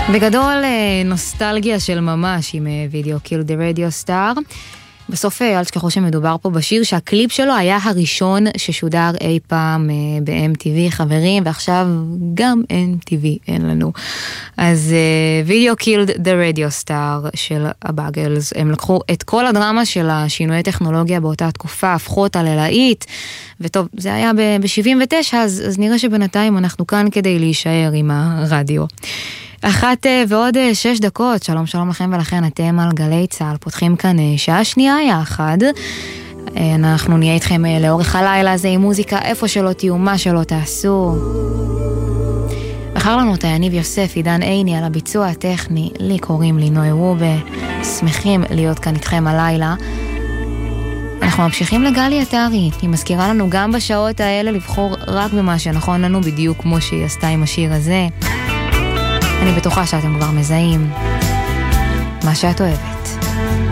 בגדול נוסטלגיה של ממש עם וידאו קיל דה רדיו סטאר. בסוף אל תשכחו שמדובר פה בשיר שהקליפ שלו היה הראשון ששודר אי פעם ב-MTV, חברים, ועכשיו גם MTV אין לנו. אז וידאו קיל דה רדיו סטאר של הבאגלס, הם לקחו את כל הדרמה של השינויי טכנולוגיה באותה תקופה, הפכו אותה ללהיט, וטוב, זה היה ב-79, אז נראה שבינתיים אנחנו כאן כדי להישאר עם הרדיו. 1:06. שלום שלום לכם ולכן, אתם על גלי צהל, פותחים כאן שעה שנייה יחד. אנחנו נהיה איתכם לאורך הלילה הזה עם מוזיקה, איפה שלא תהיו, מה שלא תעשו. בחר לנו את יניב יוסף, עידן עיני על הביצוע הטכני, לי קוראים לי נוי רובה, שמחים להיות כאן איתכם הלילה. אנחנו ממשיכים לגלי עטרי, היא מזכירה לנו גם בשעות האלה לבחור רק במה שנכון לנו, בדיוק כמו שהיא עשתה עם השיר הזה. אני בטוחה שאתם כבר מזהים מה שאת אוהבת.